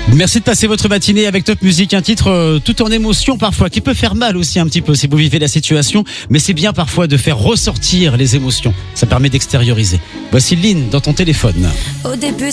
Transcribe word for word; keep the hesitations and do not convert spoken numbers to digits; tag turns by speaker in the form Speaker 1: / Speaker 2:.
Speaker 1: Merci de passer votre matinée avec Top Music, un titre euh, tout en émotion parfois, qui peut faire mal aussi un petit peu si vous vivez la situation, mais c'est bien parfois de faire ressortir les émotions, ça permet d'extérioriser. Voici Lynn dans ton téléphone.
Speaker 2: Au début